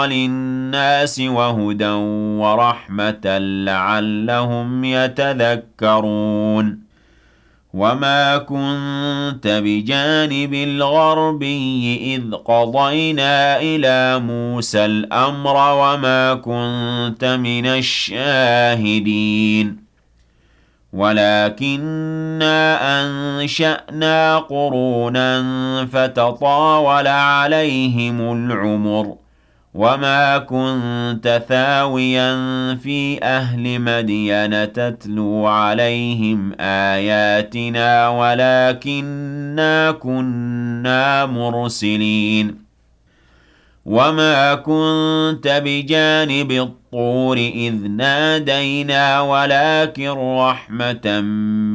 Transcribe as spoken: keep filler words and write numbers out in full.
لِلنَّاسِ وَهُدًى وَرَحْمَةً لَّعَلَّهُمْ يَتَذَكَّرُونَ وَمَا كُنتَ بِجَانِبِ الْغَرْبِيِّ إِذْ قَضَيْنَا إِلَىٰ مُوسَى الْأَمْرَ وَمَا كُنتَ مِنَ الشَّاهِدِينَ وَلَٰكِنَّا أَنشَأْنَا قُرُونًا فَتَطَاوَلَ عَلَيْهِمُ الْعُمُرُ وَمَا كُنتَ ثَاوِيًا فِي أَهْلِ مَدْيَنَ تَتْلُو عَلَيْهِمْ آيَاتِنَا وَلَٰكِنَّا كُنَّا مُرْسِلِينَ وَمَا كُنتَ بِجَانِبِ الطُّورِ إِذْ نَادَيْنَا وَلَٰكِن رَّحْمَةً